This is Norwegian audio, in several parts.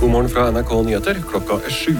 God morgen fra NRK Nyheter, klokka 7.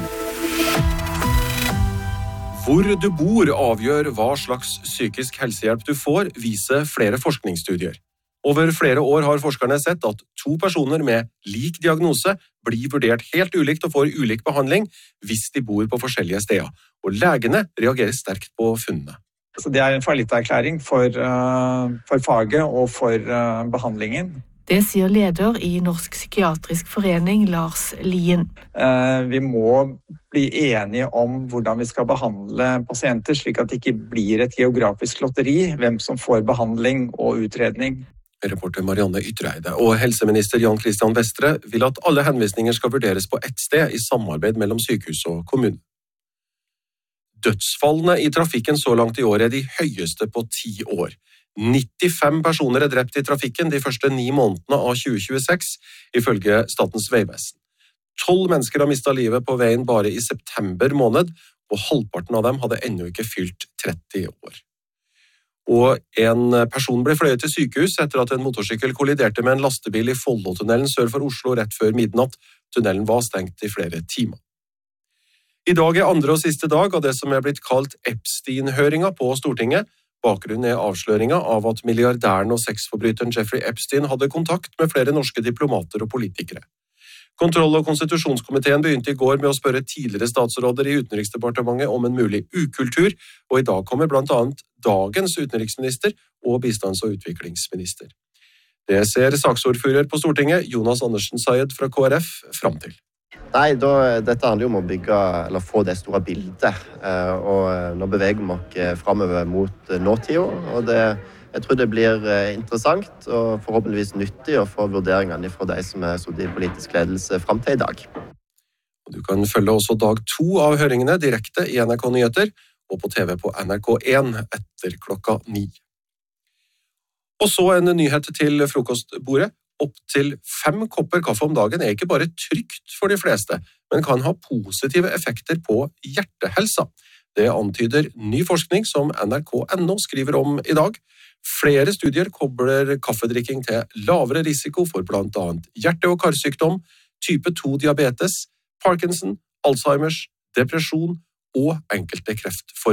Hvor du bor avgjør hva slags psykisk helsehjelp du får, viser flere forskningsstudier. Over flere år har forskerne sett at 2 personer med lik diagnose blir vurdert helt ulikt og får ulik behandling hvis de bor på forskjellige steder, og legene reagerer sterkt på funnene. Så det en fallitterklæring for faget og for behandlingen. Det sier leder i Norsk Psykiatrisk Forening, Lars Lien. Vi må bli enige om hvordan vi skal behandle pasienter, slik at det ikke blir et geografisk lotteri, hvem som får behandling og utredning. Reporter Marianne Ytreide og helseminister Jan Christian Vestre vil at alle henvisninger skal vurderes på ett sted i samarbeid mellom sykehus og kommune. Dødsfallene i trafikken så langt i år de høyeste på 10 år. 95 personer drept i trafikken de første 9 månedene av 2026, ifølge Statens vegvesen. 12 mennesker har mistet livet på veien bare i september måned, og halvparten av dem hadde ennå ikke fylt 30 år. Og en person ble fløyet til sykehus etter at en motorsykkel kolliderte med en lastebil i Follotunnelen sør for Oslo rett før midnatt. Tunnelen var stengt i flere timer. I dag andre og siste dag av det som blitt kalt Epstein-høringa på Stortinget. Bakgrunnen avsløringa av at milliardæren og sexforbryteren Jeffrey Epstein hadde kontakt med flere norske diplomater og politikere. Kontroll- og konstitusjonskomiteen begynte i går med å spørre tidligere statsråder i Utenriksdepartementet om en mulig ukultur, og i dag kommer blant annet dagens utenriksminister og bistands- og utviklingsminister. Det ser saksordfører på Stortinget, Jonas Andersen Sayed fra KrF, fram til. Nei, dette handler jo om å bygge, eller få det store bildet, og nå beveger vi oss fremover mot nåtiden, og jeg tror det blir interessant og forhåpentligvis nyttig å få vurderingene fra de som sittet i politisk ledelse frem til i dag. Du kan følge også dag 2 av høringene direkte i NRK Nyheter og på TV på NRK1 etter klokka 9. Og så en nyhet til frokostbordet. Opp til 5 kopper kaffe om dagen ikke bare trygt for de fleste, men kan ha positive effekter på hjertehelsa. Det antyder ny forskning som NRK.no skriver om i dag. Flere studier kobler kaffedrikking til lavere risiko for blant annet hjerte- og karsykdom, type 2 diabetes, Parkinson, Alzheimers, depresjon og enkelte kreftformer.